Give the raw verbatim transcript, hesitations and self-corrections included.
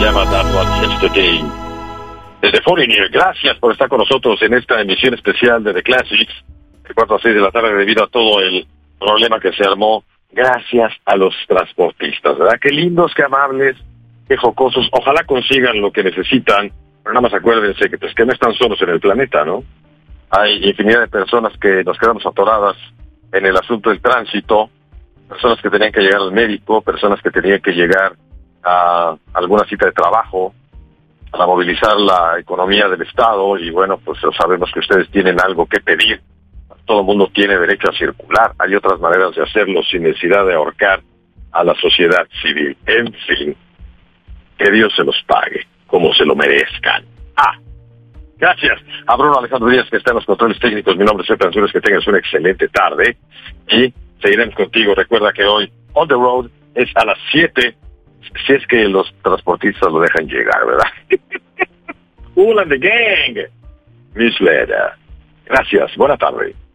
llama That Was Yesterday. Desde Foreigner, gracias por estar con nosotros en esta emisión especial de The Classics, de cuatro a seis de la tarde, debido a todo el problema que se armó. Gracias a los transportistas, ¿verdad? Qué lindos, qué amables, qué jocosos. Ojalá consigan lo que necesitan, pero nada más acuérdense que, pues, que no están solos en el planeta, ¿no? Hay infinidad de personas que nos quedamos atoradas en el asunto del tránsito, personas que tenían que llegar al médico, personas que tenían que llegar a alguna cita de trabajo, para movilizar la economía del Estado, y bueno, pues sabemos que ustedes tienen algo que pedir. Todo el mundo tiene derecho a circular. Hay otras maneras de hacerlo sin necesidad de ahorcar a la sociedad civil. En fin, que Dios se los pague como se lo merezcan. Ah, gracias a Bruno Alejandro Díaz, que está en los controles técnicos. Mi nombre es Pepe Ansures. Que tengas una excelente tarde y seguiremos contigo. Recuerda que hoy On The Road es a las siete, si es que los transportistas lo dejan llegar, ¿verdad? All and the gang. Miss Leda. Gracias. Buena tarde.